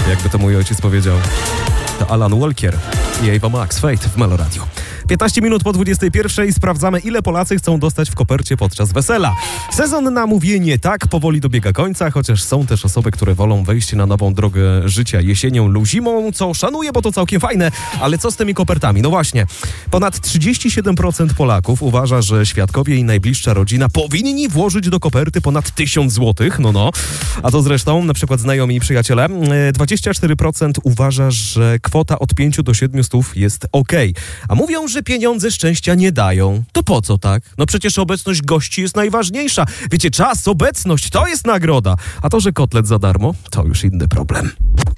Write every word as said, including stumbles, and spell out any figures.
Jakby to mój ojciec powiedział. To Alan Walker i Ava Max, Fate w Melo Radio. piętnaście minut po dwudziestej pierwszej sprawdzamy, ile Polacy chcą dostać w kopercie podczas wesela. Sezon na mówienie tak powoli dobiega końca, chociaż są też osoby, które wolą wejść na nową drogę życia jesienią lub zimą, co szanuję, bo to całkiem fajne, ale co z tymi kopertami? No właśnie, ponad trzydzieści siedem procent Polaków uważa, że świadkowie i najbliższa rodzina powinni włożyć do koperty ponad tysiąc złotych, no no, a to zresztą na przykład znajomi i przyjaciele. dwadzieścia cztery procent uważa, że kwota od pięciu do siedmiu stów jest okej, a mówią, że pieniądze szczęścia nie dają. To po co tak? No przecież obecność gości jest najważniejsza. Wiecie, czas, obecność, to jest nagroda. A to, że kotlet za darmo, to już inny problem.